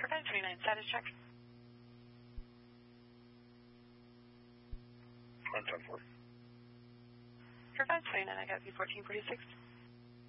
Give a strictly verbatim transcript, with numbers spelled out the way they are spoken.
five twenty-nine, status check. one ten four. For five twenty-nine, I got V fourteen forty-six.